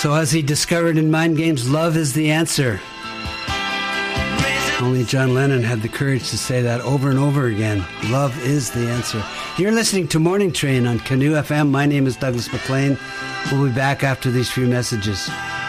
So as he discovered in Mind Games, love is the answer. Only John Lennon had the courage to say that over and over again. Love is the answer. You're listening to Morning Train on Canoe FM. My name is Douglas MacLean. We'll be back after these few messages.